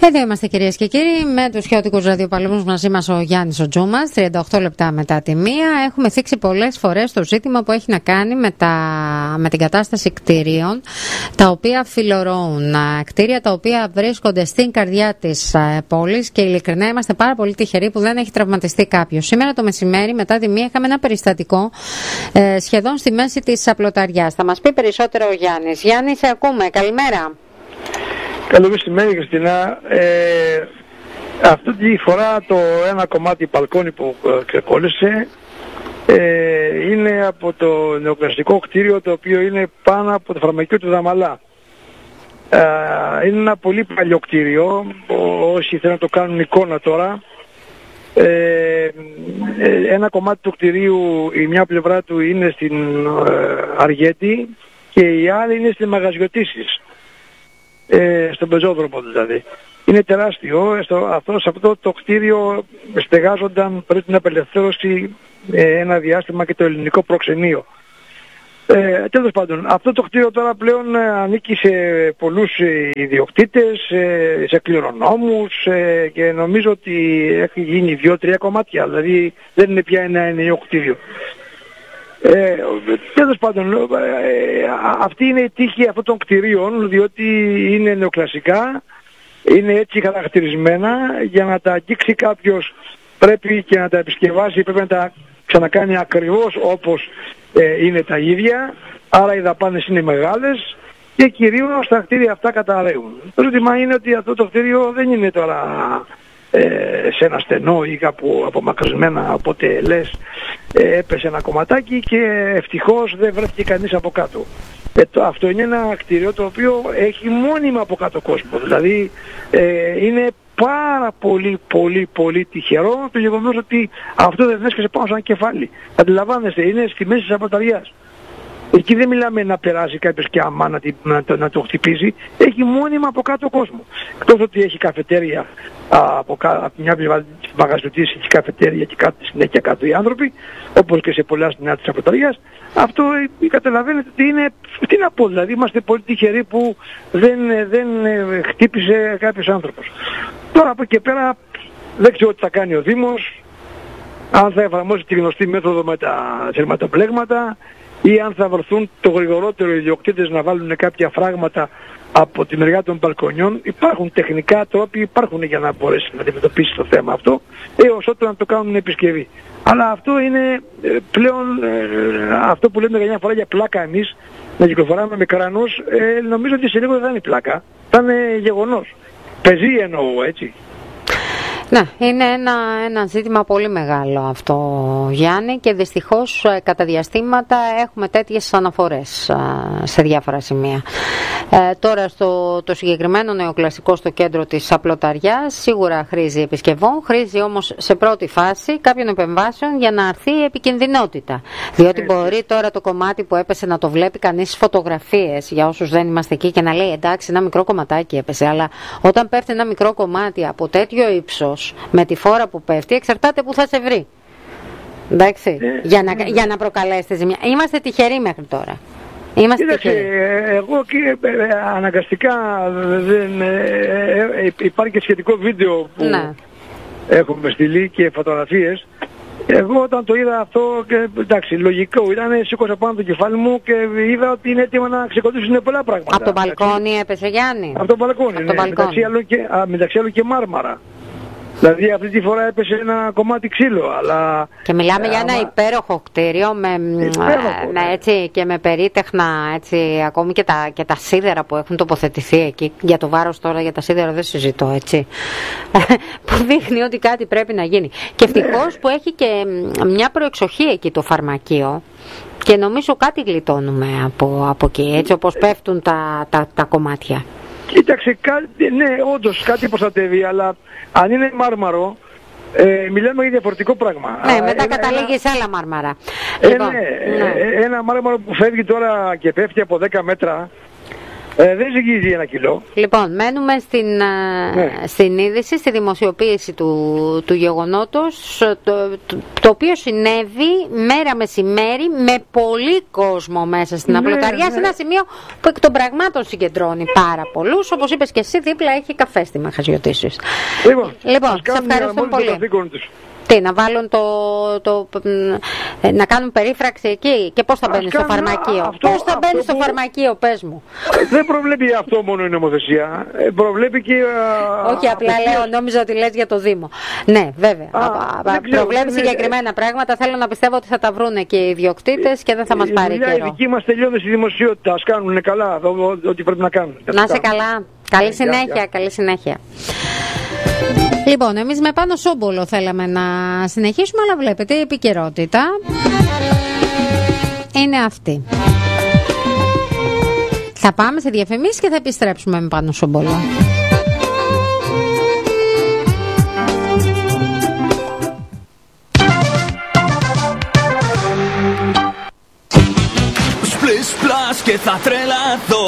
Εδώ είμαστε κυρίες και κύριοι με τους χαοτικούς ραδιοπαλμούς, μαζί μας ο Γιάννης ο Τζούμας. 38 λεπτά μετά τη 1 έχουμε θίξει πολλές φορές το ζήτημα που έχει να κάνει με την κατάσταση κτίριων τα οποία φιλορροούν, κτίρια τα οποία βρίσκονται στην καρδιά της πόλης και ειλικρινά είμαστε πάρα πολύ τυχεροί που δεν έχει τραυματιστεί κάποιος. Σήμερα το μεσημέρι μετά τη 1 είχαμε ένα περιστατικό σχεδόν στη μέση της Απλωταριάς. Θα μας πει περισσότερο ο Γιάννης. Γιάννη, σε ακούμε. Καλημέρα. Καλό μεσημέρι, Χριστίνα. Αυτή τη φορά το ένα κομμάτι μπαλκόνι που ξεκόλλησε είναι από το νεοκλασικό κτίριο, το οποίο είναι πάνω από το φαρμακείο του Δαμαλά. Είναι ένα πολύ παλιό κτίριο, όσοι θέλουν να το κάνουν εικόνα τώρα. Ένα κομμάτι του κτιρίου, η μια πλευρά του είναι στην Αργέτη και η άλλη είναι στην Μαγαζιωτήσεις. Στον πεζόδρομο δηλαδή. Είναι τεράστιο. Σε αυτό το κτίριο στεγάζονταν πριν την απελευθέρωση ένα διάστημα και το ελληνικό προξενείο. Τέλος πάντων, αυτό το κτίριο τώρα πλέον ανήκει σε πολλούς ιδιοκτήτες, σε κληρονόμους και νομίζω ότι έχει γίνει 2-3 κομμάτια, δηλαδή δεν είναι πια ένα ενιαίο κτίριο. Τέλος πάντων, αυτή είναι η τύχη αυτών των κτηρίων, διότι είναι νεοκλασικά, είναι έτσι χαρακτηρισμένα. Για να τα αγγίξει κάποιος πρέπει και να τα επισκευάσει, πρέπει να τα ξανακάνει ακριβώς όπως είναι τα ίδια, άρα οι δαπάνες είναι μεγάλες και κυρίως τα κτίρια αυτά καταραίουν. Το ζήτημα είναι ότι αυτό το κτίριο δεν είναι τώρα σε ένα στενό ή κάπου απομακρυσμένα, οπότε λες έπεσε ένα κομματάκι και ευτυχώς δεν βρέθηκε κανείς από κάτω. Αυτό είναι ένα κτίριο το οποίο έχει μόνιμα από κάτω κόσμο, δηλαδή είναι πάρα πολύ τυχερό το γεγονός ότι αυτό δεν έσκασε πάνω σαν κεφάλι. Αντιλαμβάνεστε, είναι στη μέση της Απλωταριάς. Εκεί δεν μιλάμε να περάσει κάποιος και αμά να το χτυπήσει. Έχει μόνιμα από κάτω κόσμο. Εκτός ότι έχει καφετέρια από μια πλευρά της Μαγαζιωτής, έχει καφετέρια και κάτω, συνέχεια κάτω οι άνθρωποι, όπως και σε πολλά στην της Απλωταριάς. Αυτό καταλαβαίνετε ότι είναι, τι να πω, δηλαδή είμαστε πολύ τυχεροί που δεν χτύπησε κάποιος άνθρωπος. Τώρα από εκεί πέρα δεν ξέρω τι θα κάνει ο Δήμος, αν θα εφαρμόσει τη γνωστή μέθοδο με τα θερματοπλέγματα ή αν θα βρεθούν το γρηγορότερο οι ιδιοκτήτες να βάλουν κάποια φράγματα από τη μεριά των μπαλκονιών. Υπάρχουν τεχνικά τρόποι, υπάρχουν για να μπορέσει να αντιμετωπίσει το θέμα αυτό, έως ότου να το κάνουν επισκευή. Αλλά αυτό είναι πλέον αυτό που λέμε καμιά φορά για πλάκα εμείς, να κυκλοφοράμε με κράνος, νομίζω ότι σε λίγο δεν θα είναι πλάκα, θα είναι γεγονός. Πεζή εννοώ, έτσι. Ναι, είναι ένα ζήτημα πολύ μεγάλο αυτό, Γιάννη, και δυστυχώς κατά διαστήματα έχουμε τέτοιες αναφορές σε διάφορα σημεία. Τώρα το συγκεκριμένο νεοκλασικό στο κέντρο της Απλωταριάς σίγουρα χρήζει επισκευών, χρήζει όμως σε πρώτη φάση κάποιων επεμβάσεων για να αρθεί η επικινδυνότητα. Διότι μπορεί τώρα το κομμάτι που έπεσε να το βλέπει κανείς στις φωτογραφίες, για όσους δεν είμαστε εκεί, και να λέει εντάξει, ένα μικρό κομματάκι έπεσε, αλλά όταν πέφτει ένα μικρό κομμάτι από τέτοιο ύψος, με τη φόρα που πέφτει, εξαρτάται που θα σε βρει. Εντάξει, για να προκαλέσετε ζημιά. Είμαστε τυχεροί μέχρι τώρα. Κοίταξε, εγώ και αναγκαστικά υπάρχει και σχετικό βίντεο που έχουμε στείλει και φωτογραφίες. Εγώ όταν το είδα αυτό, και εντάξει, λογικό ήταν, σήκωσα πάνω το κεφάλι μου και είδα ότι είναι έτοιμο να ξεκοντήσουν πολλά πράγματα. Από το μπαλκόνι έπεσε, Γιάννη? Από το μπαλκόνι, ναι, μεταξύ άλλων και μάρμαρα. Δηλαδή αυτή τη φορά έπεσε ένα κομμάτι ξύλο, αλλά... Και μιλάμε για ένα υπέροχο κτίριο έτσι, και με περίτεχνα, έτσι, ακόμη και τα σίδερα που έχουν τοποθετηθεί εκεί. Για το βάρος τώρα, για τα σίδερα δεν συζητώ, έτσι. Που δείχνει ότι κάτι πρέπει να γίνει. Και ευτυχώς που έχει και μια προεξοχή εκεί το φαρμακείο. Και νομίζω κάτι γλιτώνουμε από εκεί, έτσι όπως πέφτουν τα κομμάτια. Κοίταξε, ναι, όντως κάτι προστατεύει, αλλά αν είναι μάρμαρο, μιλάμε για διαφορετικό πράγμα. Ναι, μετά καταλήγει σε άλλα μάρμαρα. Ένα μάρμαρο που φεύγει τώρα και πέφτει από 10 μέτρα, Δεν ζυγίζει 1 κιλό. Λοιπόν, μένουμε στην είδηση, στη δημοσιοποίηση του γεγονότος, το οποίο συνέβη μέρα μεσημέρι με πολύ κόσμο μέσα στην Απλωταριά, σε ένα σημείο που εκ των πραγμάτων συγκεντρώνει πάρα πολλούς. Όπως είπες και εσύ, δίπλα έχει καφέ στη Μαχαζιωτήσιος. Λοιπόν, σε ευχαριστώ πολύ. Τι, να βάλουν να κάνουν περίφραξη εκεί και πώς θα μπαίνει στο φαρμακείο. Πώς θα μπαίνει στο φαρμακείο, πες μου. Δεν προβλέπει αυτό μόνο η νομοθεσία. Προβλέπει και... Όχι, απλά λέω, νόμιζα ότι λες για το Δήμο. Ναι, βέβαια. Προβλέπει συγκεκριμένα πράγματα. Θέλω να πιστεύω ότι θα τα βρούνε και οι ιδιοκτήτες και δεν θα μας πάρει καιρό. Η δική μας τελειώνει στη δημοσιότητα. Ας κάνουν καλά ό,τι πρέπει να κάνουν. Να είσαι καλά. Καλή συνέχεια, καλή συνέχεια. Λοιπόν, εμείς με Πάνο Σόμπολο θέλαμε να συνεχίσουμε, αλλά βλέπετε η επικαιρότητα είναι αυτή. Θα πάμε σε διαφημίσεις και θα επιστρέψουμε με Πάνο Σόμπολο. Σπλες πλάς και θα τρελαθώ.